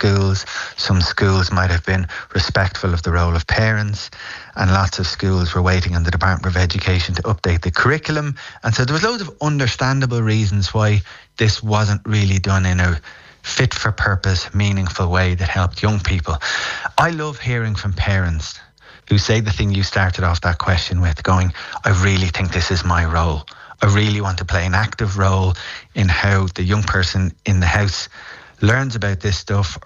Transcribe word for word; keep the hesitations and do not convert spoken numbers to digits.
schools. Some schools might have been respectful of the role of parents, and lots of schools were waiting on the Department of Education to update the curriculum. And so there was loads of understandable reasons why this wasn't really done in a fit for purpose, meaningful way that helped young people. I love hearing from parents who say the thing you started off that question with, going, I really think this is my role. I really want to play an active role in how the young person in the house learns about this stuff